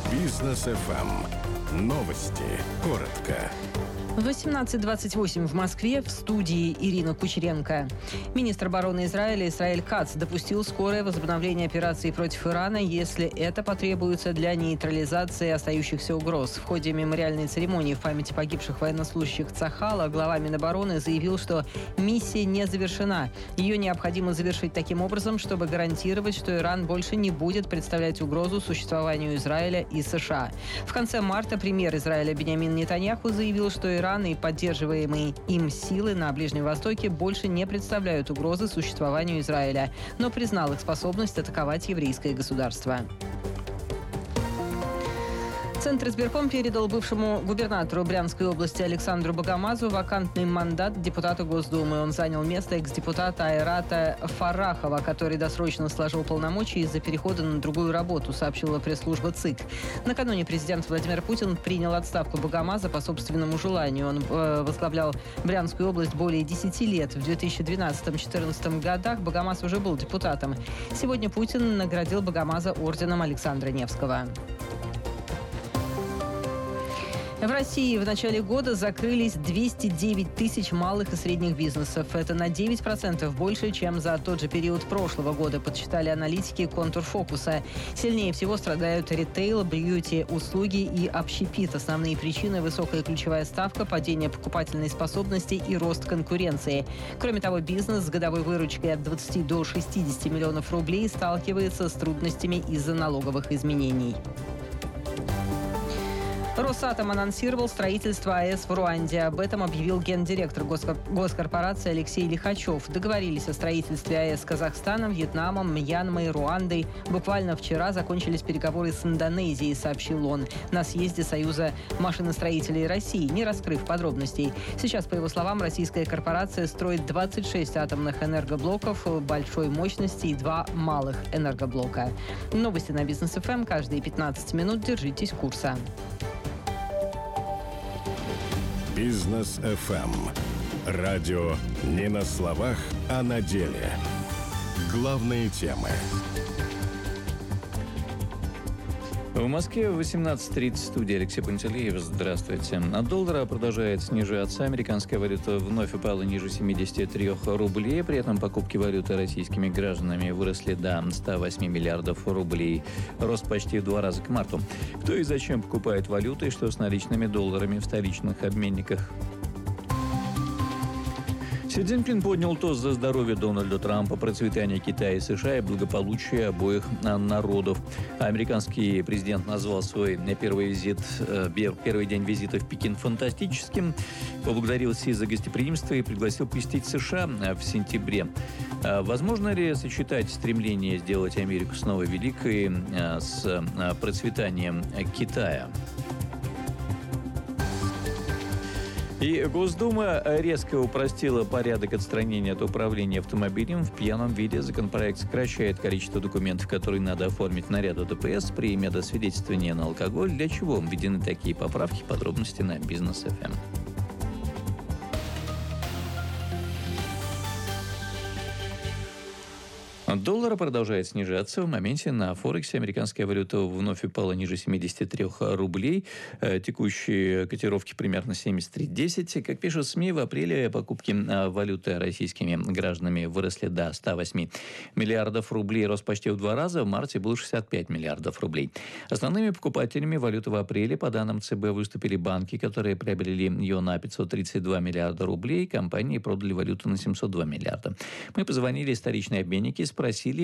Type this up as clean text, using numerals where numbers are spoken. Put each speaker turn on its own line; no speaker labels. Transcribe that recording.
Бизнес ФМ. Новости. Коротко.
18:28 в Москве, в студии Ирина Кучеренко. Министр обороны Израиля Исраэль Кац допустил скорое возобновление операции против Ирана, если это потребуется для нейтрализации остающихся угроз. В ходе мемориальной церемонии в памяти погибших военнослужащих Цахала глава Минобороны заявил, что миссия не завершена. Ее необходимо завершить таким образом, чтобы гарантировать, что Иран больше не будет представлять угрозу существованию Израиля и США. В конце марта премьер Израиля Биньямин Нетаньяху заявил, что Иран и поддерживаемые им силы на Ближнем Востоке больше не представляют угрозы существованию Израиля, но признал их способность атаковать еврейское государство. Центр избирком передал бывшему губернатору Брянской области Александру Богомазу вакантный мандат депутата Госдумы. Он занял место экс-депутата Айрата Фарахова, который досрочно сложил полномочия из-за перехода на другую работу, сообщила пресс-служба ЦИК. Накануне президент Владимир Путин принял отставку Богомаза по собственному желанию. Он возглавлял Брянскую область более 10 лет. В 2012-2014 годах Богомаз уже был депутатом. Сегодня Путин наградил Богомаза орденом Александра Невского. В России в начале года закрылись 209 тысяч малых и средних бизнесов. Это на 9% больше, чем за тот же период прошлого года, подсчитали аналитики Контурфокуса. Сильнее всего страдают ритейл, бьюти, услуги и общепит. Основные причины – высокая ключевая ставка, падение покупательной способности и рост конкуренции. Кроме того, бизнес с годовой выручкой от 20 до 60 миллионов рублей сталкивается с трудностями из-за налоговых изменений. Росатом анонсировал строительство АЭС в Руанде. Об этом объявил гендиректор госкорпорации Алексей Лихачев. Договорились о строительстве АЭС с Казахстаном, Вьетнамом, Мьянмой, Руандой. Буквально вчера закончились переговоры с Индонезией, сообщил он, на съезде Союза машиностроителей России, не раскрыв подробностей. Сейчас, по его словам, российская корпорация строит 26 атомных энергоблоков большой мощности и 2 малых энергоблока. Новости на Бизнес ФМ каждые 15 минут. Держитесь курса.
Бизнес ФМ. Радио не на словах, а на деле. Главные темы.
В Москве в 18:30 студия Алексей Пантелеев. Здравствуйте. От доллара продолжает снижаться. Американская валюта вновь упала ниже 73 рублей. При этом покупки валюты российскими гражданами выросли до 108 миллиардов рублей. Рост почти в 2 раза к марту. Кто и зачем покупает валюту и что с наличными долларами в столичных обменниках? Си Цзиньпин поднял тост за здоровье Дональда Трампа, процветание Китая и США и благополучие обоих народов. Американский президент назвал свой первый день визита в Пекин фантастическим, поблагодарил Си за гостеприимство и пригласил посетить США в сентябре. Возможно ли сочетать стремление сделать Америку снова великой с процветанием Китая? И Госдума резко упростила порядок отстранения от управления автомобилем в пьяном виде. Законопроект сокращает количество документов, которые надо оформить наряду ДПС при медосвидетельствовании на алкоголь. Для чего введены такие поправки? Подробности на Бизнес ФМ. Доллар продолжает снижаться. В моменте на Форексе американская валюта вновь упала ниже 73 рублей. Текущие котировки примерно 73.10. Как пишут СМИ, в апреле покупки валюты российскими гражданами выросли до 108 миллиардов рублей. Рост почти в 2 раза. В марте был 65 миллиардов рублей. Основными покупателями валюты в апреле, по данным ЦБ, выступили банки, которые приобрели ее на 532 миллиарда рублей. Компании продали валюту на 702 миллиарда. Мы позвонили в столичные обменники, спросили,